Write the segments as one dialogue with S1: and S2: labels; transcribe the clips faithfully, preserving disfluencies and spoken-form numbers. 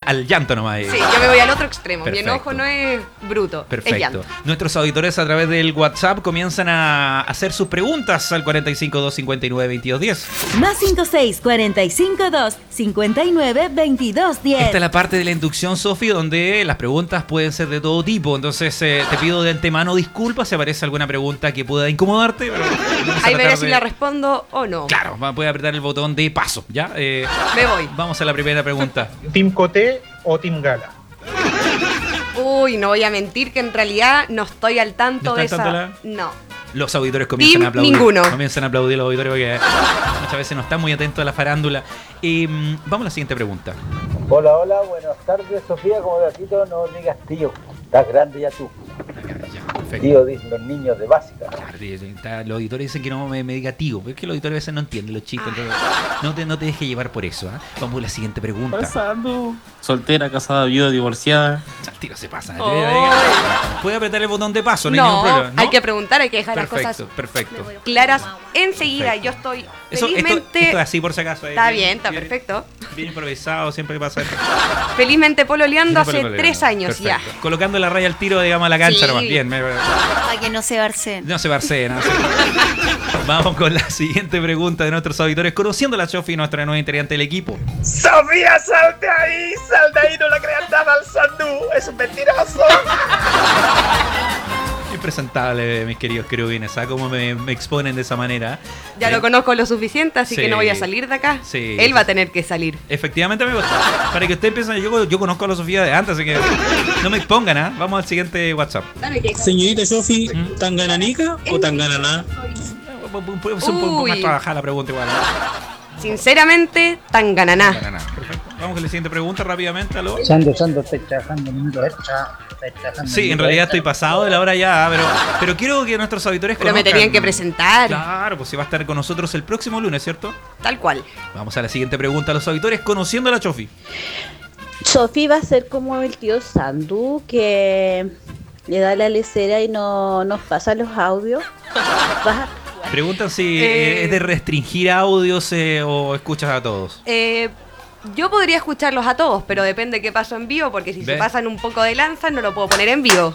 S1: al llanto nomás.
S2: Sí, yo me voy al otro extremo.
S1: Perfecto.
S2: Mi enojo no es bruto,
S1: Perfecto.
S2: es llanto.
S1: Nuestros auditores a través del WhatsApp comienzan a hacer sus preguntas al cuarenta y cinco, dos cincuenta y nueve, veintidós diez.
S3: Más cinco seis, cuarenta y cinco, dos cincuenta y nueve, veintidós diez.
S1: Esta es la parte de la inducción, Sofi, donde las preguntas pueden ser de todo tipo. Entonces eh, te pido de antemano disculpas si aparece alguna pregunta que pueda incomodarte. Pero vamos a
S2: Ahí veré
S1: tratar
S2: si
S1: de-
S2: la respondo o no.
S1: Claro, va- puede apretar el botón de paso, ¿ya? Eh,
S2: Me voy.
S1: vamos a la primera pregunta.
S4: ¿Team Coté o Team Gala?
S2: Uy, no voy a mentir que en realidad no estoy al tanto
S1: ¿No
S2: de
S1: está al
S2: esa.
S1: tanto
S2: No.
S1: Los auditores comienzan
S2: Team
S1: a aplaudir.
S2: ninguno.
S1: Comienzan a aplaudir los auditores porque muchas veces no están muy atentos a la farándula. Y mm, vamos a la siguiente pregunta.
S5: Hola, hola, buenas tardes, Sofía. Como gatito, no digas tío. Estás grande ya tú.
S1: Perfecto.
S5: Tío, dicen los niños de básica.
S1: Claro, tío, está- los auditores dicen que no me, me diga tío, pero es que los auditores a veces no entienden los chistes, entonces no te, no te dejes llevar por eso. ¿ah? Vamos a la siguiente pregunta.
S6: Pasando. Soltera, casada, viuda, divorciada.
S1: El tiro se pasa.
S2: Oh.
S1: Puede apretar el botón de paso, no, hay
S2: No,
S1: ningún problema. ¿no?
S2: hay que preguntar, hay que dejar
S1: Perfecto,
S2: las cosas
S1: perfecto.
S2: claras enseguida.
S1: Perfecto.
S2: Yo estoy
S1: Eso, esto,
S2: felizmente.
S1: esto es así por si acaso. eh,
S2: Está bien, está perfecto.
S1: Bien improvisado, siempre pasa.
S2: Felizmente pololeando
S1: Siempre
S2: hace
S1: por el
S2: tres
S1: programa.
S2: años
S1: Perfecto.
S2: ya.
S1: Colocando la raya al tiro, digamos, a la cancha
S2: Sí.
S1: nomás. Bien, me-
S7: Para que no se barcen.
S1: no se barceen. No se- Vamos con la siguiente pregunta de nuestros auditores. Conociendo a la Chofi, nuestra nueva integrante del equipo.
S4: ¡Sofía, sal de ahí! ¡Sal de ahí! ¡No la creas nada al Sandú! ¡Es un mentiroso!
S1: Impresentable, mis queridos querubines. ¿Sabes cómo me, me exponen de esa manera?
S2: Ya
S1: Eh,
S2: lo conozco lo suficiente, así
S1: Sí.
S2: que no voy a salir de acá.
S1: Sí.
S2: Él va a tener que salir.
S1: Efectivamente, amigos. Para que ustedes piensen, yo, yo conozco a la Sofía de antes, así que no me expongan, ¿ah? Vamos al siguiente WhatsApp.
S6: Señorita Sofi, ¿tan gananica o tan gananá?
S1: Puede ser un poco
S2: Uy.
S1: más trabajada la pregunta igual. ¿no?
S2: Sinceramente, tan gananá.
S1: Para nada. Perfecto. Vamos con la siguiente pregunta rápidamente, ¿aló?
S5: Sando, Sando, estoy trabajando minutos extra. Estoy trabajando
S1: Sí, en
S5: minutos
S1: realidad
S5: extra.
S1: estoy pasado de la hora ya, pero, pero quiero que nuestros auditores
S2: Pero me
S1: conozcan-
S2: tenían que presentar.
S1: Claro, pues si va a estar con nosotros el próximo lunes, ¿cierto?
S2: Tal cual.
S1: Vamos a la siguiente pregunta a los auditores, conociendo a la Chofi.
S8: Sofi va a ser como el tío Sandu que le da la lecera y no nos pasa los audios. Vas a-
S1: Preguntan si
S2: Eh.
S1: eh, es de restringir audios eh, o escuchas a todos.
S2: Eh, yo podría escucharlos a todos, pero depende qué paso en vivo, porque si
S1: ¿Ve?
S2: se pasan un poco de lanza, no lo puedo poner en vivo.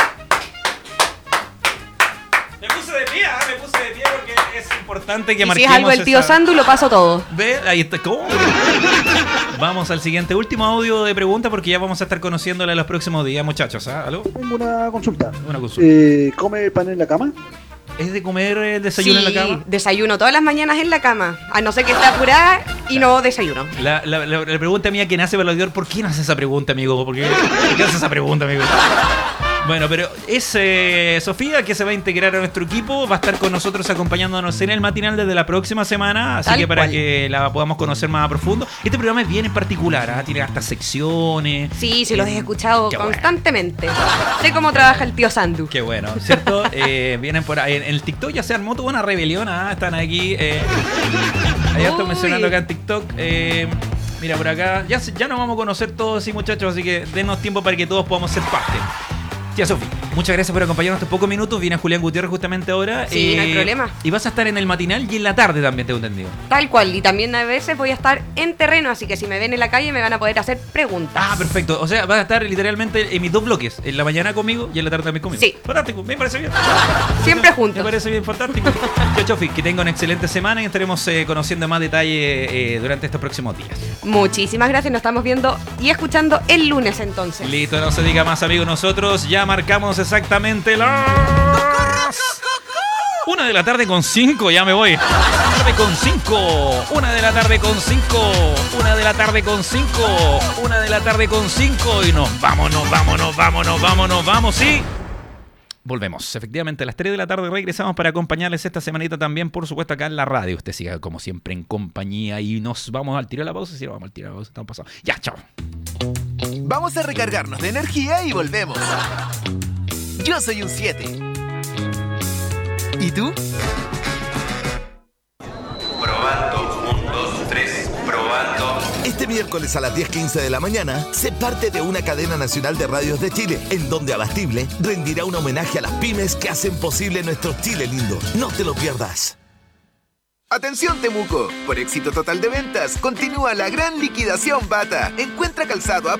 S1: Me puse de pie, me puse de pie porque es importante que
S2: Y si es
S1: marquemos
S2: algo el tío
S1: esa-
S2: Sandu, lo paso todo.
S1: Ve, ahí está. ¿Cómo? Vamos al siguiente, último audio de pregunta porque ya vamos a estar conociéndole en los próximos días, muchachos. ¿Ah? ¿Aló?
S9: Tengo una consulta.
S1: Una consulta.
S9: Eh, ¿Come pan en la cama?
S1: ¿Es de comer el desayuno
S2: Sí,
S1: en la cama?
S2: desayuno todas las mañanas en la cama, a no ser que esté apurada y no desayuno.
S1: La, la, la, la pregunta mía que nace para el auditor, ¿por qué no hace esa pregunta, amigo? ¿Por qué, ¿Por qué hace esa pregunta, amigo? Bueno, pero es eh, Sofía que se va a integrar a nuestro equipo, va a estar con nosotros acompañándonos en el matinal desde la próxima semana, así
S2: Tal
S1: que para
S2: cual.
S1: que la podamos conocer más a profundo. Este programa es bien en particular, ¿ah? Tiene hartas secciones.
S2: Sí, sí, los he escuchado
S1: Qué bueno.
S2: constantemente. Sé cómo trabaja el tío Sandu.
S1: Qué bueno, ¿cierto? Eh, vienen por ahí. En el TikTok ya se armó toda una rebelión, ¿ah? Están aquí. Eh, allá están
S2: Uy.
S1: mencionando acá en TikTok. Eh, mira, por acá. Ya, se- ya nos vamos a conocer todos, sí, muchachos, así que denos tiempo para que todos podamos ser parte. Tía Sofi, muchas gracias por acompañarnos estos pocos minutos. Viene Julián Gutiérrez justamente ahora.
S2: Sí, no hay problema.
S1: Y vas a estar en el matinal y en la tarde también, tengo entendido.
S2: Tal cual, y también a veces voy a estar en terreno, así que si me ven en la calle me van a poder hacer preguntas.
S1: Ah, perfecto. O sea, vas a estar literalmente en mis dos bloques. En la mañana conmigo y en la tarde también conmigo.
S2: Sí.
S1: Fantástico, me parece bien.
S2: Siempre
S1: Me
S2: juntos.
S1: parece bien, fantástico. Yo, Chofi, que tenga una excelente semana y estaremos eh, conociendo más detalle eh, durante estos próximos días.
S2: Muchísimas gracias, nos estamos viendo y escuchando el lunes entonces.
S1: Listo, no se diga más, amigos. Nosotros ya marcamos exactamente las una de la tarde con cinco. Ya me voy. Una de la tarde con cinco. Una de la tarde con cinco. Una de la tarde con cinco. Una de la tarde con cinco. Y nos vamos, nos vamos, nos vamos, nos vamos, nos vamos. Y volvemos. Efectivamente, a las tres de la tarde regresamos para acompañarles esta semanita también, por supuesto, acá en la radio. Usted siga como siempre en compañía y nos vamos al tiro de la pausa. Sí, nos vamos al tiro de la pausa. Estamos pasados. Ya, chao.
S10: Vamos a recargarnos de energía y volvemos. Yo soy un siete. ¿Y tú?
S11: Probando, un, dos, tres, probando.
S10: Este miércoles a las diez quince de la mañana, sé parte de una cadena nacional de radios de Chile, en donde Abastible rendirá un homenaje a las pymes que hacen posible nuestro Chile lindo. No te lo pierdas. Atención Temuco, por éxito total de ventas, continúa la gran liquidación Bata. Encuentra calzado a